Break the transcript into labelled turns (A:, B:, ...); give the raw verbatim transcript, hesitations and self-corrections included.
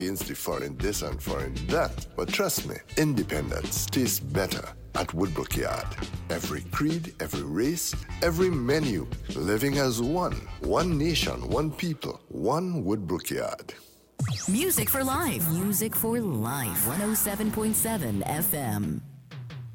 A: against the foreign this and foreign that. But trust me, independence tastes better at Woodbrook Yard. Every creed, every race, every menu, living as one. One nation, one people, one Woodbrook Yard.
B: Music for life. Music for life. one oh seven point seven F M.